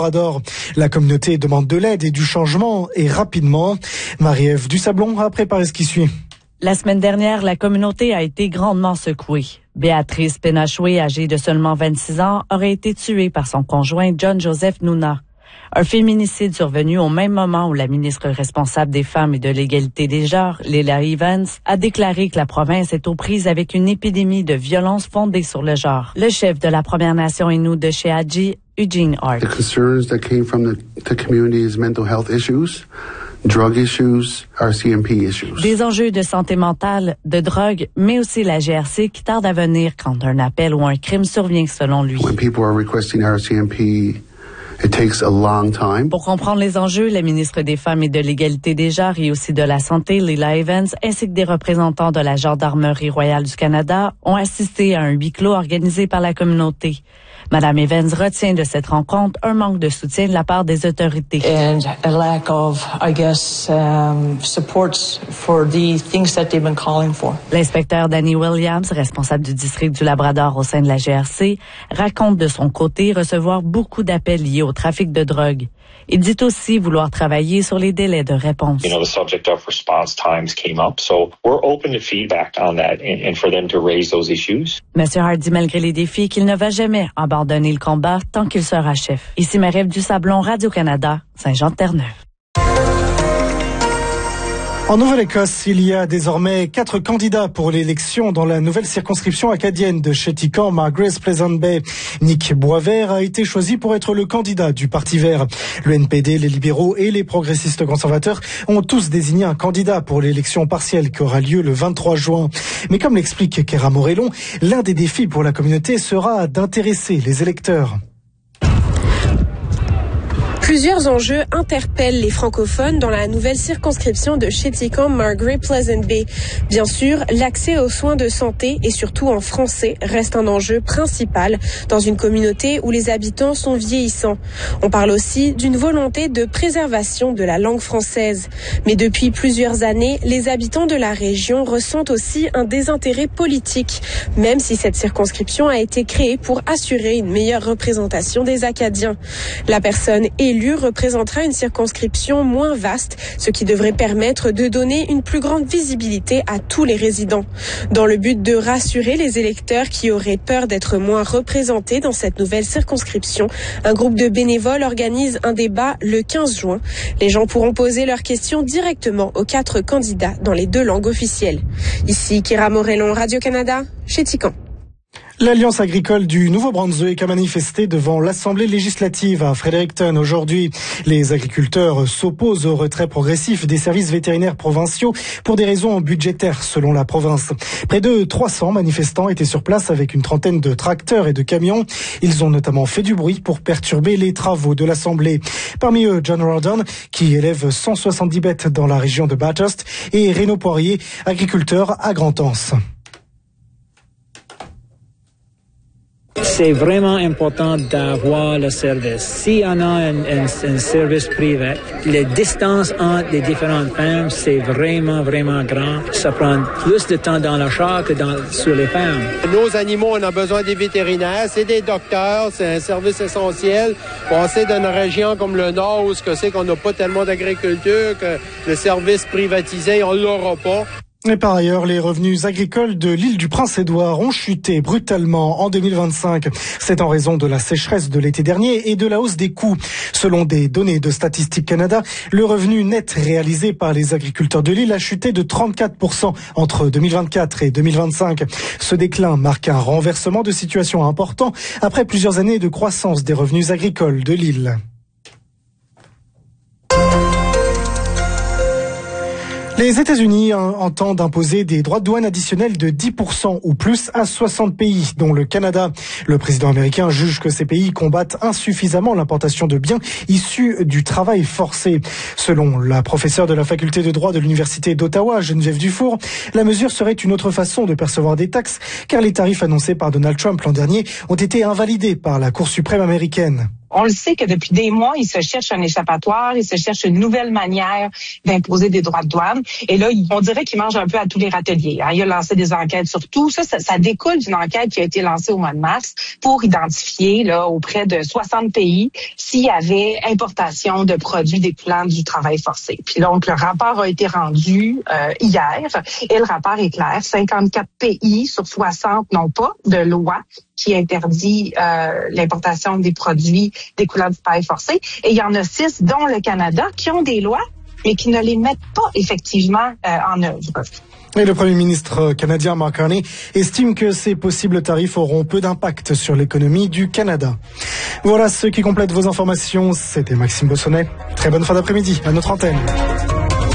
Labrador. La communauté demande de l'aide et du changement et rapidement. Marie-Ève Dusablon a préparé ce qui suit. La semaine dernière, la communauté a été grandement secouée. Béatrice Penachoué, âgée de seulement 26 ans, aurait été tuée par son conjoint John Joseph Nouna. Un féminicide survenu au même moment où la ministre responsable des Femmes et de l'égalité des genres, Leila Evans, a déclaré que la province est aux prises avec une épidémie de violence fondée sur le genre. Le chef de la Première Nation Innu de Sheadji, Eugene Hart. The concerns that came from the community's mental health issues, drug issues, RCMP issues. Des enjeux de santé mentale, de drogue, mais aussi la GRC qui tarde à venir quand un appel ou un crime survient selon lui. When people are requesting RCMP, it takes a long time. Pour comprendre les enjeux, la ministre des Femmes et de l'égalité des genres et aussi de la Santé, Leila Evans, ainsi que des représentants de la Gendarmerie royale du Canada ont assisté à un huis clos organisé par la communauté. Madame Evans retient de cette rencontre un manque de soutien de la part des autorités. And a lack of, supports for the things that they've been calling for. L'inspecteur Danny Williams, responsable du district du Labrador au sein de la GRC, raconte de son côté recevoir beaucoup d'appels liés au trafic de drogue. Il dit aussi vouloir travailler sur les délais de réponse. The subject of response times came up, so we're open to feedback on that and for them to raise those issues. Monsieur Hart dit malgré les défis qu'il ne va jamais abandonner le combat tant qu'il sera chef. Ici Marie-Ève Dusablon, Radio-Canada, Saint-Jean-de-Terre-Neuve. En Nouvelle-Écosse, il y a désormais 4 candidats pour l'élection dans la nouvelle circonscription acadienne de Chéticamp, Margaret's Pleasant Bay. Nick Boisvert a été choisi pour être le candidat du Parti vert. Le NPD, les libéraux et les progressistes conservateurs ont tous désigné un candidat pour l'élection partielle qui aura lieu le 23 juin. Mais comme l'explique Kéra Morellon, l'un des défis pour la communauté sera d'intéresser les électeurs. Plusieurs enjeux interpellent les francophones dans la nouvelle circonscription de Chéticamp, Margaret Pleasant Bay. Bien sûr, l'accès aux soins de santé et surtout en français reste un enjeu principal dans une communauté où les habitants sont vieillissants. On parle aussi d'une volonté de préservation de la langue française. Mais depuis plusieurs années, les habitants de la région ressentent aussi un désintérêt politique, même si cette circonscription a été créée pour assurer une meilleure représentation des Acadiens. La personne élue représentera une circonscription moins vaste, ce qui devrait permettre de donner une plus grande visibilité à tous les résidents. Dans le but de rassurer les électeurs qui auraient peur d'être moins représentés dans cette nouvelle circonscription, un groupe de bénévoles organise un débat le 15 juin. Les gens pourront poser leurs questions directement aux 4 candidats dans les 2 langues officielles. Ici Kéra Morellon, Radio-Canada, Chéticamp. L'Alliance agricole du Nouveau-Brunswick a manifesté devant l'Assemblée législative à Fredericton aujourd'hui. Les agriculteurs s'opposent au retrait progressif des services vétérinaires provinciaux pour des raisons budgétaires selon la province. Près de 300 manifestants étaient sur place avec une trentaine de tracteurs et de camions. Ils ont notamment fait du bruit pour perturber les travaux de l'Assemblée. Parmi eux, John Rawdon, qui élève 170 bêtes dans la région de Bathurst, et Renaud Poirier, agriculteur à Grand-Anse. C'est vraiment important d'avoir le service. Si on a un service privé, les distances entre les différentes fermes, c'est vraiment, vraiment grand. Ça prend plus de temps dans le char que sur les fermes. Nos animaux, on a besoin des vétérinaires, c'est des docteurs, c'est un service essentiel. On sait dans une région comme le Nord où qu'on n'a pas tellement d'agriculture, que le service privatisé, on l'aura pas. Et par ailleurs, les revenus agricoles de l'île du Prince-Édouard ont chuté brutalement en 2025. C'est en raison de la sécheresse de l'été dernier et de la hausse des coûts. Selon des données de Statistique Canada, le revenu net réalisé par les agriculteurs de l'île a chuté de 34% entre 2024 et 2025. Ce déclin marque un renversement de situation important après plusieurs années de croissance des revenus agricoles de l'île. Les États-Unis entendent imposer des droits de douane additionnels de 10% ou plus à 60 pays, dont le Canada. Le président américain juge que ces pays combattent insuffisamment l'importation de biens issus du travail forcé. Selon la professeure de la faculté de droit de l'Université d'Ottawa, Geneviève Dufour, la mesure serait une autre façon de percevoir des taxes, car les tarifs annoncés par Donald Trump l'an dernier ont été invalidés par la Cour suprême américaine. On le sait que depuis des mois, ils se cherchent un échappatoire, ils se cherchent une nouvelle manière d'imposer des droits de douane. Et là, on dirait qu'ils mangent un peu à tous les râteliers. Il a lancé des enquêtes sur tout. Ça découle d'une enquête qui a été lancée au mois de mars pour identifier là auprès de 60 pays s'il y avait importation de produits découlant du travail forcé. Puis donc, le rapport a été rendu hier et le rapport est clair. 54 pays sur 60 n'ont pas de loi qui interdit l'importation des produits découlant du travail forcé. Et il y en a 6, dont le Canada, qui ont des lois, mais qui ne les mettent pas effectivement en œuvre. Et le Premier ministre canadien Mark Carney estime que ces possibles tarifs auront peu d'impact sur l'économie du Canada. Voilà ce qui complète vos informations. C'était Maxime Bossonnet. Très bonne fin d'après-midi à notre antenne.